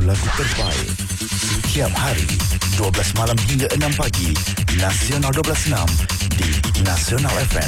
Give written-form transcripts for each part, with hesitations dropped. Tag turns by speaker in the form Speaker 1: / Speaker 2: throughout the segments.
Speaker 1: lagu-lagu terbaik. Setiap hari 12 malam hingga 6 pagi. Nasional 12.6 di Nasional FM.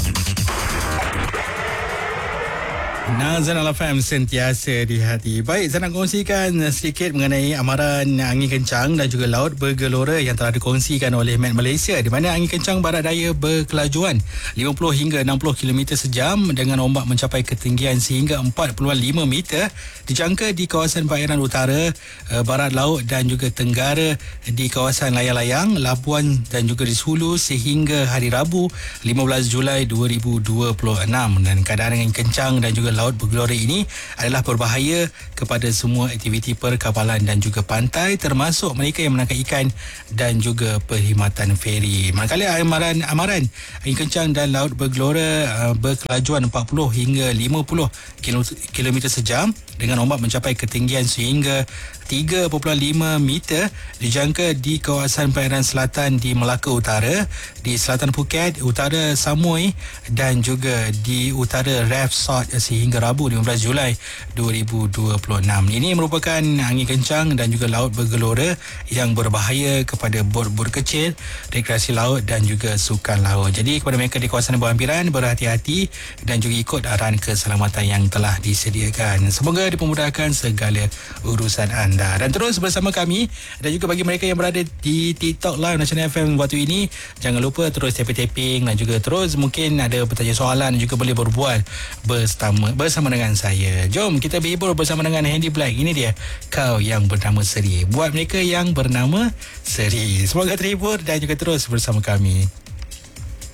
Speaker 2: Nasional FM sentiasa di hati. Baik, saya nak kongsikan sedikit mengenai amaran angin kencang dan juga laut bergelora yang telah dikongsikan oleh Met Malaysia, di mana angin kencang barat daya berkelajuan 50 hingga 60 km sejam dengan ombak mencapai ketinggian sehingga 4.5 meter dijangka di kawasan perairan utara, barat laut dan juga tenggara di kawasan layang-layang, Labuan dan juga di Hulu sehingga hari Rabu 15 Julai 2026. Dan keadaan angin kencang dan juga laut bergelora ini adalah berbahaya kepada semua aktiviti perkapalan dan juga pantai, termasuk mereka yang menangkap ikan dan juga perkhidmatan feri. Manakala amaran angin kencang dan laut bergelora berkelajuan 40 hingga 50 km sejam dengan ombak mencapai ketinggian sehingga 3.5 meter dijangka di kawasan perairan selatan di Melaka Utara, di selatan Phuket, utara Samui dan juga di utara Refsot sehingga Rabu 15 Julai 2026. Ini merupakan angin kencang dan juga laut bergelora yang berbahaya kepada bot-bot kecil, rekreasi laut dan juga sukan laut. Jadi kepada mereka di kawasan berhampiran, berhati-hati dan juga ikut arahan keselamatan yang telah disediakan. Semoga dipermudahkan segala urusan anda. Dan terus bersama kami, dan juga bagi mereka yang berada di TikTok Live Nasional FM waktu ini, jangan lupa terus tapping dan juga terus mungkin ada bertanya soalan dan juga boleh berbual bersama dengan saya. Jom kita berhibur bersama dengan Handy Black. Ini dia, Kau Yang Bernama Seri, buat mereka yang bernama Seri. Semoga terhibur dan juga terus bersama kami.